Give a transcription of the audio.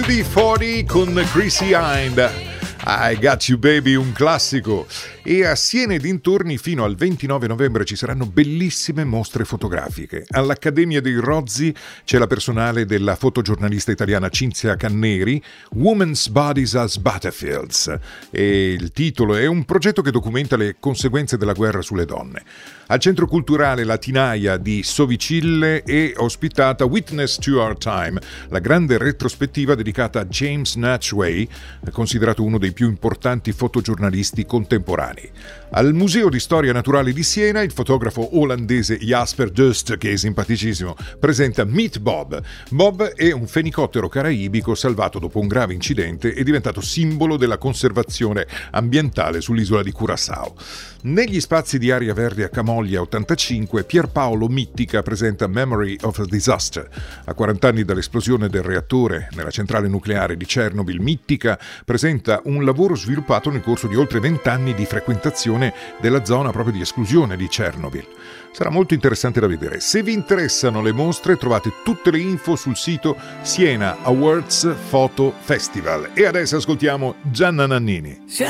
UB40 con Chrissy Hind. I Got You Baby, un classico. E a Siena e dintorni fino al 29 novembre ci saranno bellissime mostre fotografiche. All'Accademia dei Rozzi c'è la personale della fotogiornalista italiana Cinzia Canneri, Women's Bodies as Battlefields. E il titolo è un progetto che documenta le conseguenze della guerra sulle donne. Al Centro Culturale Latinaia di Sovicille è ospitata Witness to Our Time, la grande retrospettiva dedicata a James Natchway, considerato uno dei più importanti fotogiornalisti contemporanei. Al Museo di Storia Naturale di Siena, il fotografo olandese Jasper Dust, che è simpaticissimo, presenta Meet Bob. Bob è un fenicottero caraibico salvato dopo un grave incidente e diventato simbolo della conservazione ambientale sull'isola di Curaçao. Negli spazi di Area Verde a Camoglia 85, Pierpaolo Mittica presenta Memory of a Disaster. A 40 anni dall'esplosione del reattore nella centrale nucleare di Chernobyl, Mittica presenta un lavoro sviluppato nel corso di oltre 20 anni di frequentazione della zona proprio di esclusione di Chernobyl. Sarà molto interessante da vedere. Se vi interessano le mostre, trovate tutte le info sul sito Siena Awards Photo Festival. E adesso ascoltiamo Gianna Nannini.